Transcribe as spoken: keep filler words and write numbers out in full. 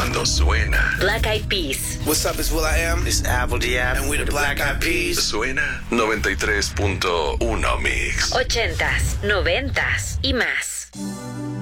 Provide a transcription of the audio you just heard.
cuando suena. Black Eyed Peas. What's up, it's Will I Am. It's Apple D F. And we're the Black Eyed Peas. Suena noventa y tres punto uno Mix. Ochentas, noventas y más.